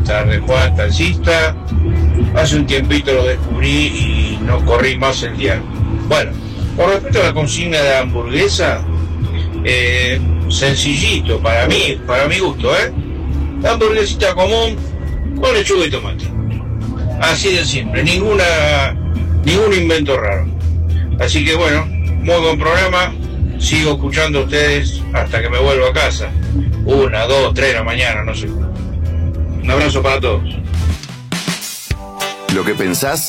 tardes, Juan, taxista. Hace un tiempito lo descubrí y no corrí más el diario. Bueno, con respecto a la consigna de hamburguesa, sencillito para mí, para mi gusto, la hamburguesita común con lechuga y tomate. Así de simple, ningún invento raro. Así que bueno, muy buen programa. Sigo escuchando a ustedes hasta que me vuelva a casa. 1, 2, 3 de la mañana, no sé. Un abrazo para todos. Lo que pensás